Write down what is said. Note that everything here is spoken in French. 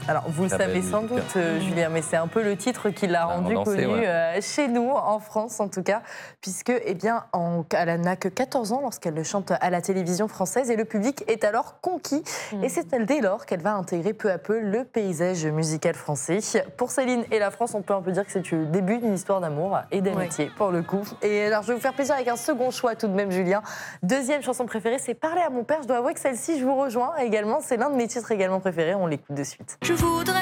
Alors, vous le savez sans doute, Julien, mais c'est un peu le titre qui l'a rendu connu chez nous, en France en tout cas, puisque, eh bien, elle n'a que 14 ans lorsqu'elle le chante à la télévision française et le public est alors conquis. Et c'est dès lors qu'elle va intégrer peu à peu le paysage musical français. Pour Céline et la France, on peut un peu dire que c'est le début d'une histoire d'amour et d'amitié, pour le coup. Et alors, je vais vous faire plaisir avec un second choix tout de même, Julien. Deuxième chanson préférée, c'est Parler à mon père. Je dois avouer que celle-ci, je vous rejoins également. C'est l'un de mes titres également préférés. On l'écoute de suite. Je voudrais